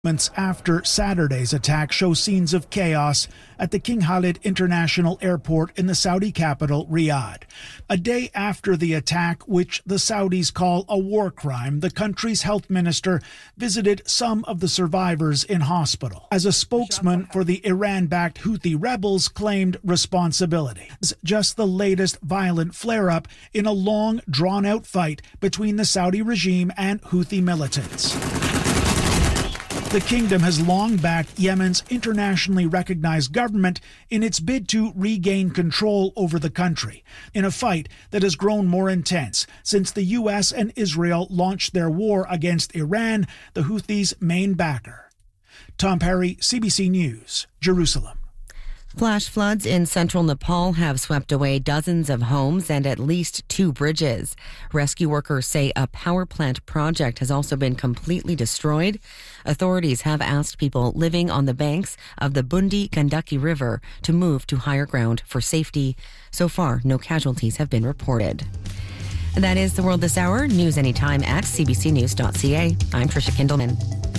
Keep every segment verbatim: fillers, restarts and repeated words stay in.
Moments after Saturday's attack show scenes of chaos at the King Khalid International Airport in the Saudi capital, Riyadh. A day after the attack, which the Saudis call a war crime, the country's health minister visited some of the survivors in hospital. As a spokesman for the Iran-backed Houthi rebels claimed responsibility. It's just the latest violent flare-up in a long, drawn-out fight between the Saudi regime and Houthi militants. The kingdom has long backed Yemen's internationally recognized government in its bid to regain control over the country, in a fight that has grown more intense since the U S and Israel launched their war against Iran, the Houthis' main backer. Tom Perry, C B C News, Jerusalem. Flash floods in central Nepal have swept away dozens of homes and at least two bridges. Rescue workers say a power plant project has also been completely destroyed. Authorities have asked people living on the banks of the Bundi Gandaki River to move to higher ground for safety. So far, no casualties have been reported. And that is The World This Hour. News anytime at c b c news dot c a. I'm Tricia Kindleman.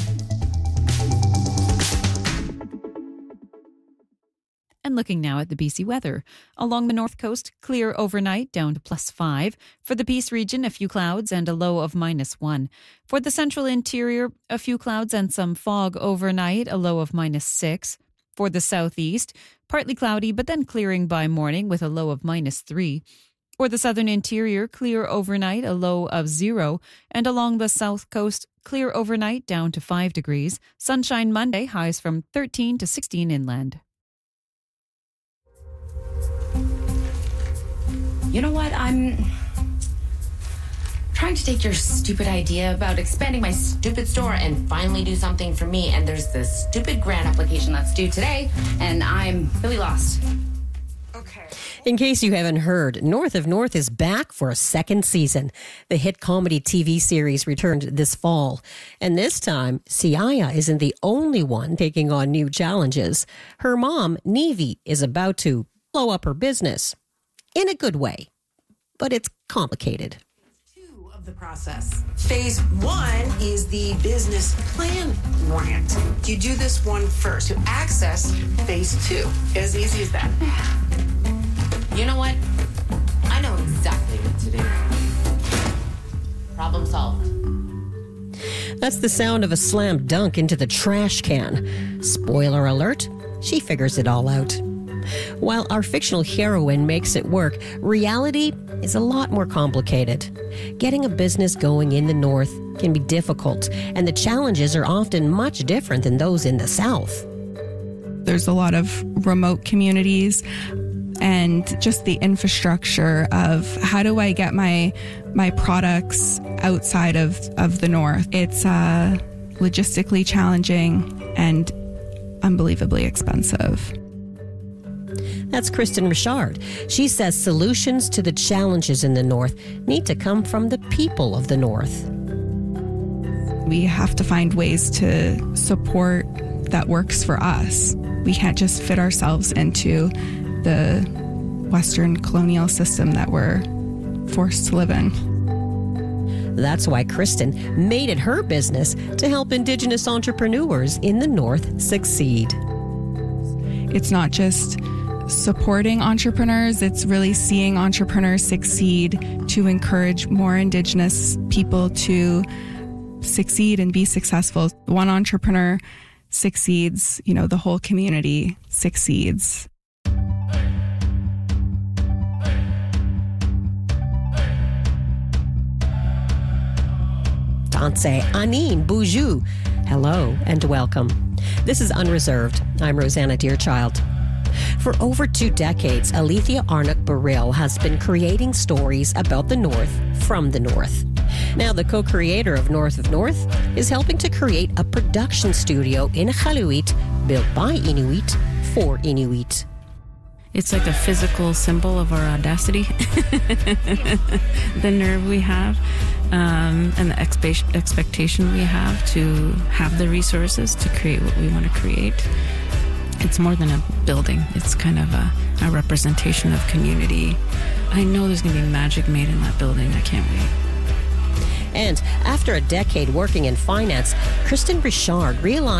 And looking now at the B C weather. Along the north coast, clear overnight, down to plus five. For the Peace region, a few clouds and a low of minus one. For the central interior, a few clouds and some fog overnight, a low of minus six. For the southeast, partly cloudy, but then clearing by morning with a low of minus three. For the southern interior, clear overnight, a low of zero. And along the south coast, clear overnight, down to five degrees. Sunshine Monday, highs from thirteen to sixteen inland. You know what? I'm trying to take your stupid idea about expanding my stupid store and finally do something for me. And there's this stupid grant application that's due today, and I'm really lost. Okay. In case you haven't heard, North of North is back for a second season. The hit comedy T V series returned this fall. And this time, Siaya isn't the only one taking on new challenges. Her mom, Nevi, is about to blow up her business. In a good way, but it's complicated. Two of the process. Phase one is the business plan grant. You do this one first. You access phase two. As easy as that. You know what? I know exactly what to do. Problem solved. That's the sound of a slam dunk into the trash can. Spoiler alert, she figures it all out. While our fictional heroine makes it work, reality is a lot more complicated. Getting a business going in the North can be difficult, and the challenges are often much different than those in the South. There's a lot of remote communities and just the infrastructure of how do I get my my products outside of, of the North. It's uh, logistically challenging and unbelievably expensive. That's Kristen Richard. She says solutions to the challenges in the North need to come from the people of the North. We have to find ways to support that works for us. We can't just fit ourselves into the Western colonial system that we're forced to live in. That's why Kristen made it her business to help Indigenous entrepreneurs in the North succeed. It's not just supporting entrepreneurs, it's really seeing entrepreneurs succeed to encourage more Indigenous people to succeed and be successful. One entrepreneur succeeds, you know, the whole community succeeds. Tanse Anine Boujou. Hello and welcome. This is Unreserved. I'm Rosanna Deerchild. For over two decades, Alethea Arnott-Burrill has been creating stories about the North from the North. Now, the co-creator of North of North is helping to create a production studio in Iqaluit built by Inuit for Inuit. It's like a physical symbol of our audacity, the nerve we have, um, and the expe- expectation we have to have the resources to create what we want to create. It's more than a building. It's kind of a, a representation of community. I know there's going to be magic made in that building. I can't wait. And after a decade working in finance, Kristen Richard realized